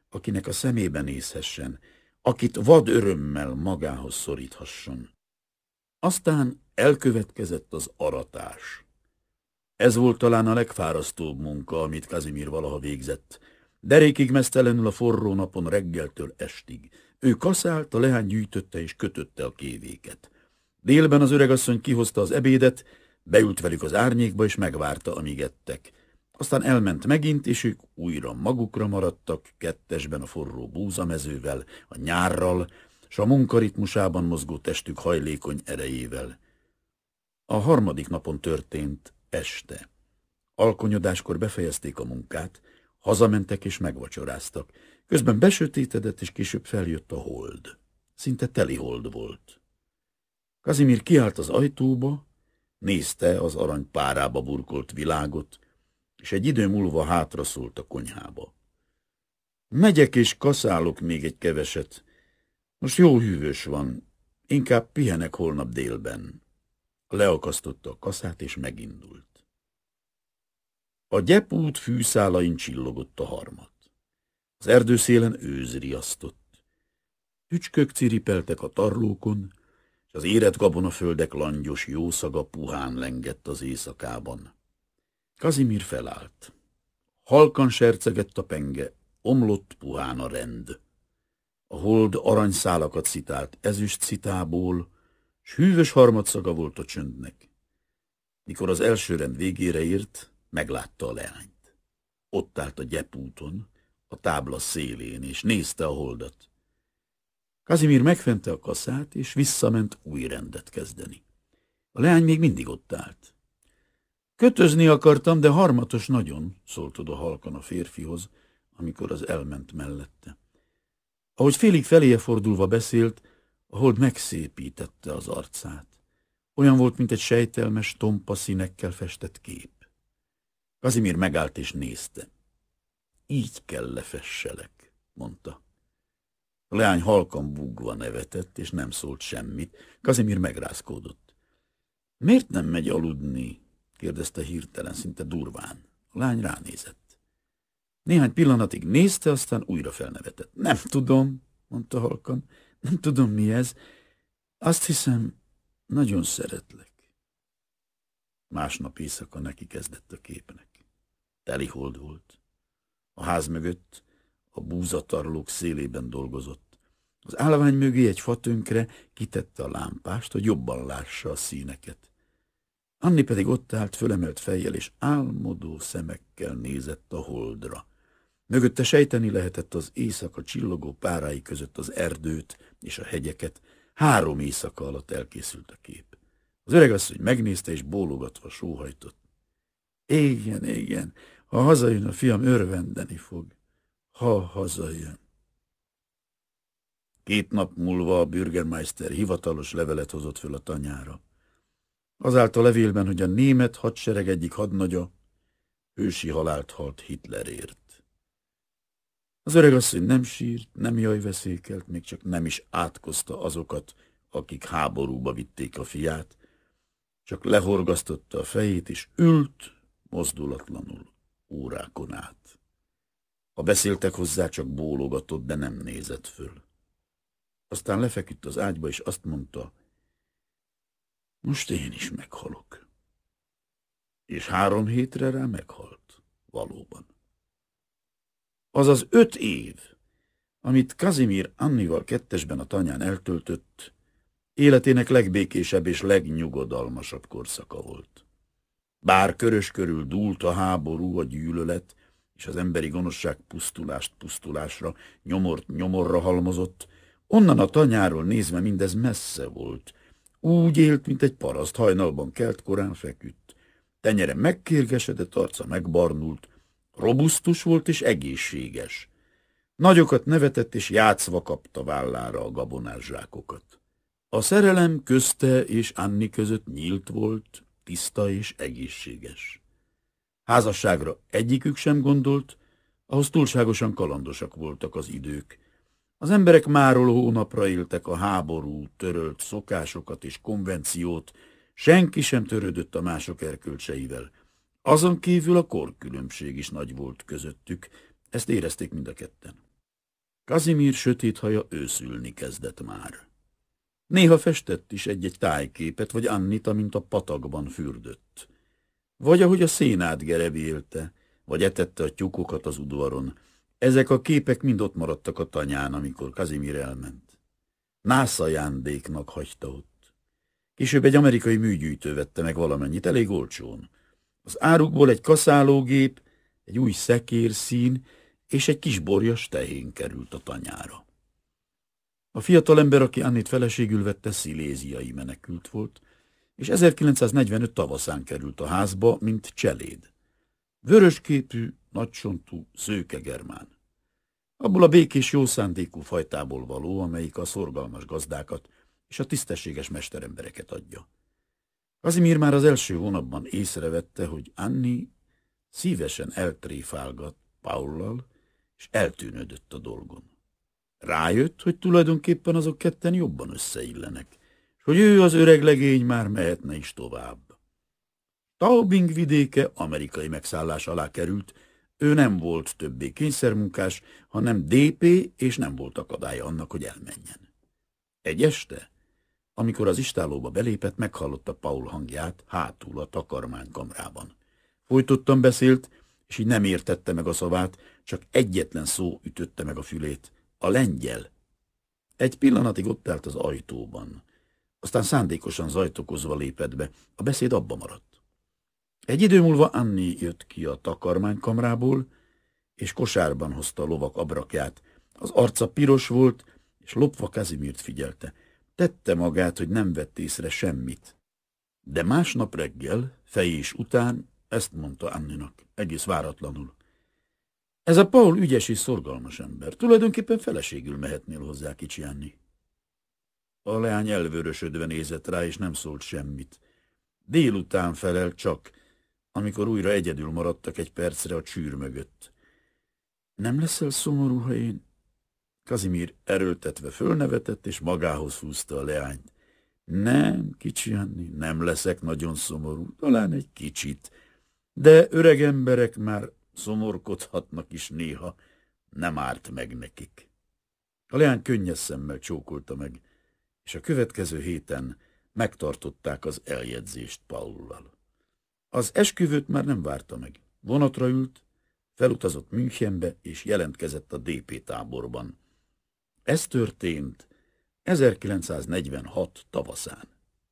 akinek a szemébe nézhessen, akit vad örömmel magához szoríthasson. Aztán elkövetkezett az aratás. Ez volt talán a legfárasztóbb munka, amit Kazimír valaha végzett. Derékig meztelenül a forró napon reggeltől estig. Ő kaszált, a leány gyűjtötte és kötötte a kévéket. Délben az öregasszony kihozta az ebédet, beült velük az árnyékba és megvárta, amíg ettek. Aztán elment megint, és ők újra magukra maradtak, kettesben a forró búzamezővel, a nyárral, s a munkaritmusában mozgó testük hajlékony erejével. A harmadik napon történt este. Alkonyodáskor befejezték a munkát, hazamentek és megvacsoráztak. Közben besötétedett, és később feljött a hold. Szinte teli hold volt. Kazimír kiállt az ajtóba, nézte az arany párába burkolt világot, és egy idő múlva hátraszólt a konyhába. Megyek és kaszálok még egy keveset. Most jó hűvös van, inkább pihenek holnap délben. Leakasztotta a kaszát, és megindult. A gyepút fűszálain csillogott a harmat. Az erdőszélen őz riasztott. Tücskök ciripeltek a tarlókon, és az érett gabonaföldek langyos jószaga puhán lengett az éjszakában. Kazimír felállt. Halkan sercegett a penge, omlott puhán a rend. A hold aranyszálakat szitált ezüst citából, s hűvös harmadszaga volt a csöndnek. Mikor az első rend végére ért, meglátta a leányt. Ott állt a gyepúton, a tábla szélén, és nézte a holdat. Kazimír megfente a kaszát, és visszament új rendet kezdeni. A leány még mindig ott állt. Kötözni akartam, de harmatos nagyon, szólt oda halkan a férfihoz, amikor az elment mellette. Ahogy félig feléje fordulva beszélt, a hold megszépítette az arcát. Olyan volt, mint egy sejtelmes, tompa színekkel festett kép. Kazimír megállt és nézte. Így kell lefesselek, mondta. A leány halkan búgva nevetett, és nem szólt semmit. Kazimír megrázkódott. Miért nem megy aludni? Kérdezte hirtelen, szinte durván. A lány ránézett. Néhány pillanatig nézte, aztán újra felnevetett. Nem tudom, mondta halkan. Nem tudom, mi ez. Azt hiszem, nagyon szeretlek. Másnap éjszaka neki kezdett a képnek. Teli hold volt. A ház mögött a búzatarlók szélében dolgozott. Az állvány mögé egy fatönkre kitette a lámpást, hogy jobban lássa a színeket. Anni pedig ott állt fölemelt fejjel, és álmodó szemekkel nézett a holdra. Mögötte sejteni lehetett az éjszaka csillogó párái között az erdőt és a hegyeket. 3 éjszaka alatt elkészült a kép. Az öregasszony megnézte, és bólogatva sóhajtott. Igen, igen, ha hazajön a fiam, örvendeni fog. Ha hazajön. 2 nap múlva a bürgermeister hivatalos levelet hozott föl a tanyára. Az állt a levélben, hogy a német hadsereg egyik hadnagya hősi halált halt Hitlerért. Az öregasszony nem sírt, nem jajveszékelt, még csak nem is átkozta azokat, akik háborúba vitték a fiát, csak lehorgasztotta a fejét, és ült mozdulatlanul órákon át. Ha beszéltek hozzá, csak bólogatott, de nem nézett föl. Aztán lefeküdt az ágyba, és azt mondta, most én is meghalok. És 3 hétre rá meghalt, valóban. Az az 5 év, amit Kazimír Annival kettesben a tanyán eltöltött, életének legbékésebb és legnyugodalmasabb korszaka volt. Bár körös körül dúlt a háború, a gyűlölet, és az emberi gonoszság pusztulást pusztulásra, nyomort nyomorra halmozott, onnan a tanyáról nézve mindez messze volt. Úgy élt, mint egy paraszt, hajnalban kelt, korán feküdt. Tenyere megkérgesedett, arca megbarnult, robusztus volt és egészséges. Nagyokat nevetett, és játszva kapta vállára a gabonás zsákokat. A szerelem közte és Anni között nyílt volt, tiszta és egészséges. Házasságra egyikük sem gondolt, ahhoz túlságosan kalandosak voltak az idők. Az emberek máról hónapra éltek a háború, törölt szokásokat és konvenciót, senki sem törődött a mások erkölcseivel. Azon kívül a korkülönbség is nagy volt közöttük, ezt érezték mind a ketten. Kazimír sötét haja őszülni kezdett már. Néha festett is egy-egy tájképet, vagy Annit, amint a patakban fürdött. Vagy ahogy a szénát gerebélte, vagy etette a tyúkokat az udvaron. Ezek a képek mind ott maradtak a tanyán, amikor Kazimír elment. Nászajándéknak hagyta ott. Később egy amerikai műgyűjtő vette meg valamennyit, elég olcsón. Az árukból egy kaszálógép, egy új szekérszín és egy kis borjas tehén került a tanyára. A fiatalember, aki Annit feleségül vette, sziléziai menekült volt, és 1945 tavaszán került a házba, mint cseléd. Vörösképű, nagycsontú, szőke germán. Abból a békés, jószándékú fajtából való, amelyik a szorgalmas gazdákat és a tisztességes mesterembereket adja. Kazimír már az első hónapban észrevette, hogy Anni szívesen eltréfálgat Paullal, és eltűnődött a dolgon. Rájött, hogy tulajdonképpen azok ketten jobban összeillenek, és hogy ő az öreg legény már mehetne is tovább. Taubing vidéke amerikai megszállás alá került, ő nem volt többé kényszermunkás, hanem DP, és nem volt akadálya annak, hogy elmenjen. Egy este, amikor az istállóba belépett, meghallotta Paul hangját hátul a takarmánykamrában. Folytottan beszélt, és így nem értette meg a szavát, csak egyetlen szó ütötte meg a fülét. A lengyel. Egy pillanatig ott állt az ajtóban. Aztán szándékosan zajtokozva lépett be. A beszéd abba maradt. Egy idő múlva Anni jött ki a takarmánykamrából, és kosárban hozta a lovak abrakját. Az arca piros volt, és lopva Kazimírt figyelte. Tette magát, hogy nem vett észre semmit. De másnap reggel, fejés után ezt mondta Anninak, egész váratlanul. Ez a Paul ügyes és szorgalmas ember. Tulajdonképpen feleségül mehetnél hozzá, kicsi Anni. A leány elvörösödve nézett rá, és nem szólt semmit. Délután felelt csak, amikor újra egyedül maradtak egy percre a csűr mögött. Nem leszel szomorú, ha én... Kazimír erőltetve fölnevetett, és magához húzta a leányt. Nem, kicsi Anni, nem leszek nagyon szomorú, talán egy kicsit. De öreg emberek már szomorkodhatnak is néha, nem árt meg nekik. A leány könnyes szemmel csókolta meg, és a következő héten megtartották az eljegyzést Paullal. Az esküvőt már nem várta meg. Vonatra ült, felutazott Münchenbe, és jelentkezett a DP táborban. Ez történt 1946 tavaszán.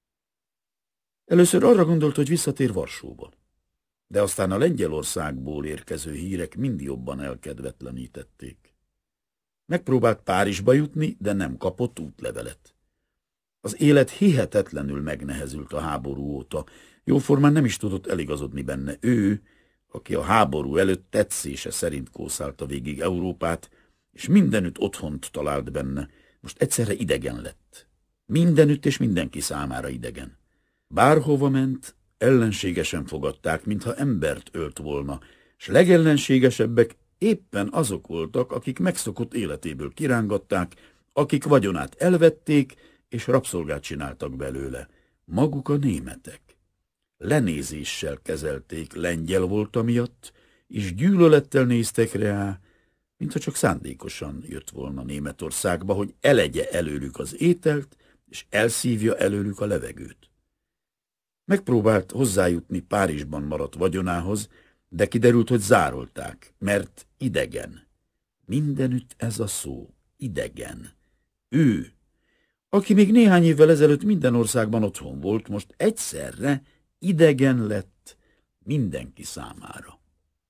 Először arra gondolt, hogy visszatér Varsóba, de aztán a Lengyelországból érkező hírek mind jobban elkedvetlenítették. Megpróbált Párizsba jutni, de nem kapott útlevelet. Az élet hihetetlenül megnehezült a háború óta. Jóformán nem is tudott eligazodni benne. Ő, aki a háború előtt tetszése szerint kószálta végig Európát, és mindenütt otthont talált benne, most egyszerre idegen lett. Mindenütt és mindenki számára idegen. Bárhova ment, ellenségesen fogadták, mintha embert ölt volna, s legellenségesebbek éppen azok voltak, akik megszokott életéből kirángatták, akik vagyonát elvették, és rabszolgát csináltak belőle. Maguk a németek. Lenézéssel kezelték, lengyel volt amiatt, és gyűlölettel néztek rá, mintha csak szándékosan jött volna Németországba, hogy elegye előlük az ételt, és elszívja előlük a levegőt. Megpróbált hozzájutni Párizsban maradt vagyonához, de kiderült, hogy zárolták, mert idegen. Mindenütt ez a szó, idegen. Ő, aki még néhány évvel ezelőtt minden országban otthon volt, most egyszerre idegen lett mindenki számára.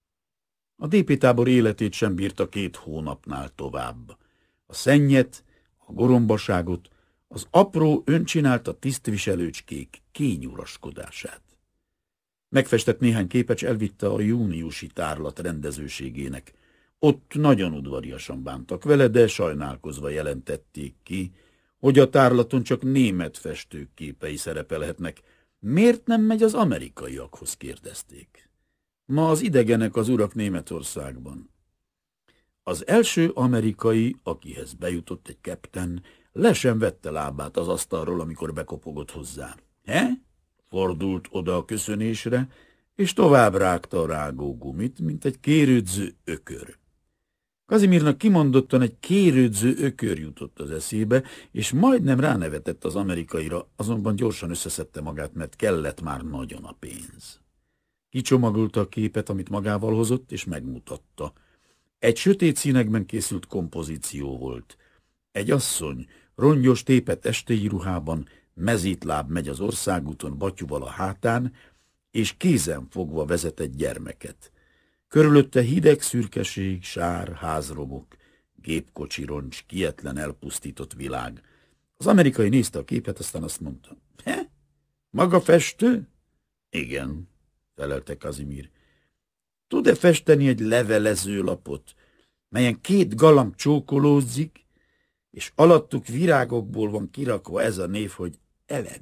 A DP tábor életét sem bírta 2 hónapnál tovább. A szennyet, a gorombaságot, az apró, öncsinálta tisztviselőcskék kényuraskodását. Megfestett néhány képet, s elvitte a júniusi tárlat rendezőségének. Ott nagyon udvariasan bántak vele, de sajnálkozva jelentették ki, hogy a tárlaton csak német festők képei szerepelhetnek. Miért nem megy az amerikaiakhoz, kérdezték. Ma az idegenek az urak Németországban. Az első amerikai, akihez bejutott egy kapten, le sem vette lábát az asztalról, amikor bekopogott hozzá. He? Fordult oda a köszönésre, és tovább rágta a rágógumit, mint egy kérődző ökör. Kazimirnak kimondottan egy kérődző ökör jutott az eszébe, és majdnem ránevetett az amerikaira, azonban gyorsan összeszedte magát, mert kellett már nagyon a pénz. Kicsomagolta a képet, amit magával hozott, és megmutatta. Egy sötét színekben készült kompozíció volt. Egy asszony, rongyos tépet estéi ruhában, mezítláb megy az országúton batyuval a hátán, és kézen fogva vezet egy gyermeket. Körülötte hideg szürkeség, sár, házromok, gépkocsi roncs, kietlen elpusztított világ. Az amerikai nézte a képet, aztán azt mondta, maga festő? Igen, felelte Kazimír. Tud-e festeni egy levelezőlapot, melyen 2 galamb csókolózik, és alattuk virágokból van kirakva ez a név, hogy Ellen?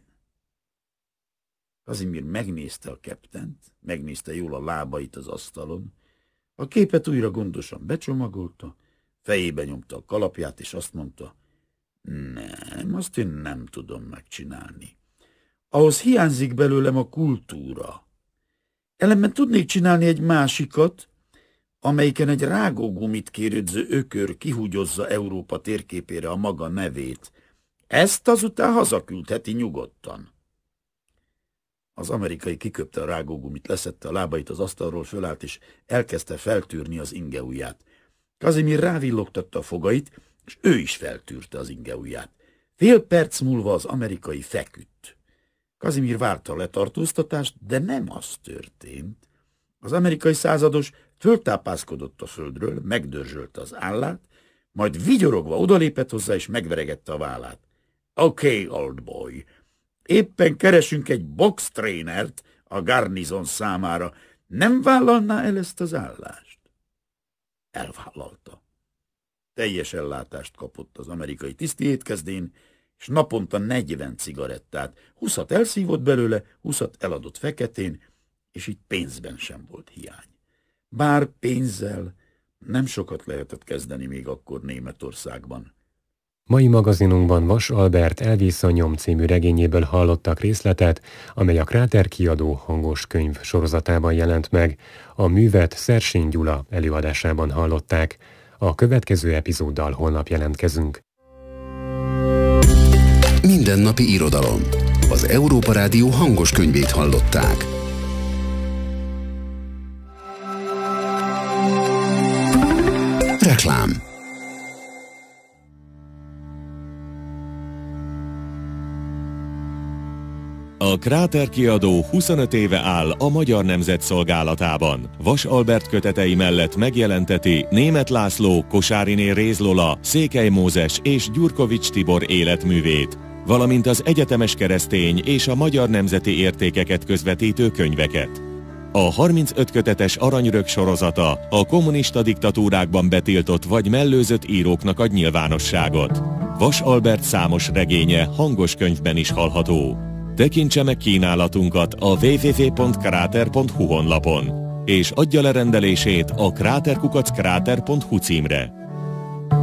Kazimír megnézte a keptent, megnézte jól a lábait az asztalon, a képet újra gondosan becsomagolta, fejébe nyomta a kalapját, és azt mondta, nem, azt én nem tudom megcsinálni. Ahhoz hiányzik belőlem a kultúra. Ellenben tudnék csinálni egy másikat, amelyiken egy rágógumit kérődző ökör kihúgyozza Európa térképére a maga nevét. Ezt azután hazaküldheti nyugodtan. Az amerikai kiköpte a rágógumit, leszedte a lábait az asztalról, fölállt, és elkezdte feltűrni az ingeujját. Kazimír rávillogtatta a fogait, és ő is feltűrte az ingeujját. Fél perc múlva az amerikai feküdt. Kazimír várta a letartóztatást, de nem az történt. Az amerikai százados föltápászkodott a földről, megdörzsölte az állát, majd vigyorogva odalépett hozzá, és megveregette a vállát. Okay, old boy, éppen keresünk egy box trainert a garnizon számára. Nem vállalná el ezt az állást? Elvállalta. Teljes ellátást kapott az amerikai tiszti étkezdén, és naponta 40 cigarettát, 20-at elszívott belőle, 20-at eladott feketén, és így pénzben sem volt hiány. Bár pénzzel nem sokat lehetett kezdeni még akkor Németországban. Mai magazinunkban Vas Albert Elvész a nyom című regényéből hallottak részletet, amely a Kráter kiadó hangos könyv sorozatában jelent meg. A művet Szersény Gyula előadásában hallották. A következő epizóddal holnap jelentkezünk. Mindennapi irodalom. Az Európa Rádió hangos könyvét hallották. Reklám. A Kráter kiadó 25 éve áll a Magyar Nemzet szolgálatában. Vas Albert kötetei mellett megjelenteti Németh László, Kosáriné Réz Lola, Székely Mózes és Gyurkovics Tibor életművét, valamint az egyetemes keresztény és a magyar nemzeti értékeket közvetítő könyveket. A 35 kötetes Aranyörök sorozata a kommunista diktatúrákban betiltott vagy mellőzött íróknak ad nyilvánosságot. Vas Albert számos regénye hangos könyvben is hallható. Tekintse meg kínálatunkat a www.krater.hu honlapon, és adja le rendelését a krater@krater.hu címre.